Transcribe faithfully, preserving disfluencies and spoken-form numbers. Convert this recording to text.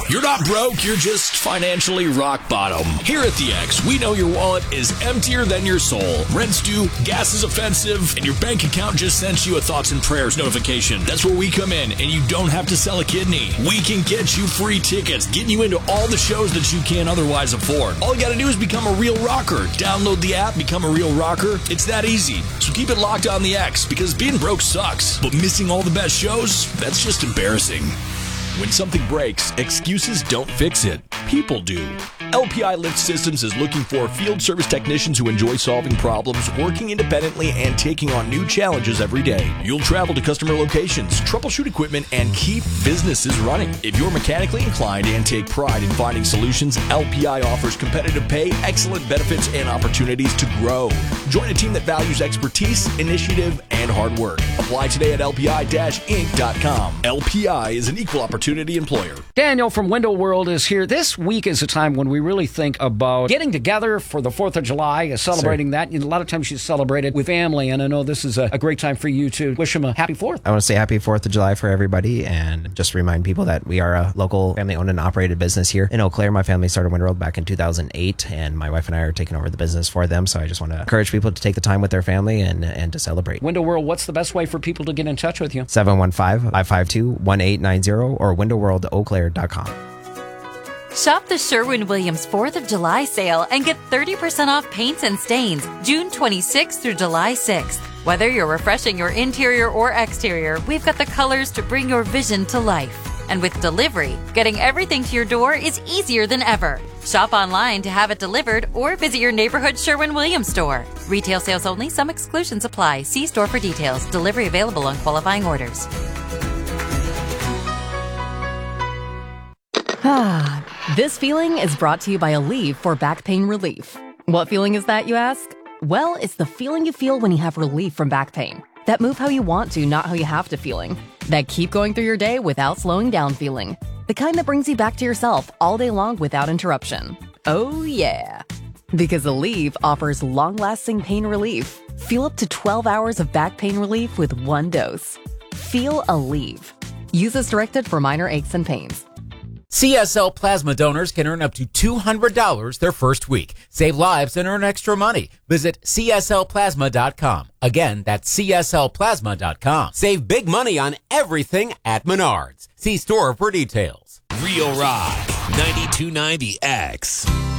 You're not broke, you're just financially rock bottom. Here at The X, we know your wallet is emptier than your soul. Rent's due, gas is offensive, and your bank account just sent you a thoughts and prayers notification. That's where we come in, and you don't have to sell a kidney. We can get you free tickets, getting you into all the shows that you can't otherwise afford. All you gotta do is become a real rocker. Download the app, become a real rocker. It's that easy. So keep it locked on The X, because being broke sucks. But missing all the best shows, that's just embarrassing. When something breaks, excuses don't fix it. People do. L P I Lift Systems is looking for field service technicians who enjoy solving problems, working independently, and taking on new challenges every day. You'll travel to customer locations, troubleshoot equipment, and keep businesses running. If you're mechanically inclined and take pride in finding solutions, L P I offers competitive pay, excellent benefits, and opportunities to grow. Join a team that values expertise, initiative, and hard work. Apply today at L P I Inc dot com. L P I is an equal opportunity employer. Daniel from Window World is here. This week is a time when we really think about getting together for the fourth of July, uh, celebrating that. And a lot of times you celebrate it with family, and I know this is a, a great time for you to wish them a happy fourth. I want to say happy fourth of July for everybody, and just remind people that we are a local family-owned and operated business here in Eau Claire. My family started Window World back in two thousand eight, and my wife and I are taking over the business for them, so I just want to encourage people to take the time with their family and, and to celebrate. Window World, what's the best way for people to get in touch with you? seven one five, five five two, one eight nine zero or window world eau claire dot com. Shop the Sherwin-Williams fourth of July sale and get thirty percent off paints and stains June twenty-sixth through July sixth. Whether you're refreshing your interior or exterior, we've got the colors to bring your vision to life. And with delivery, getting everything to your door is easier than ever. Shop online to have it delivered or visit your neighborhood Sherwin-Williams store. Retail sales only. Some exclusions apply. See store for details. Delivery available on qualifying orders. Ah, this feeling is brought to you by Aleve for back pain relief. What feeling is that, you ask? Well, it's the feeling you feel when you have relief from back pain. That move how you want to, not how you have to feeling. That keep going through your day without slowing down feeling. The kind that brings you back to yourself all day long without interruption. Oh yeah. Because Aleve offers long-lasting pain relief. Feel up to twelve hours of back pain relief with one dose. Feel Aleve. Use as directed for minor aches and pains. C S L Plasma donors can earn up to two hundred dollars their first week. Save lives and earn extra money. Visit C S L plasma dot com. Again, that's C S L plasma dot com. Save big money on everything at Menards. See store for details. Real Rock, ninety-two point nine The X.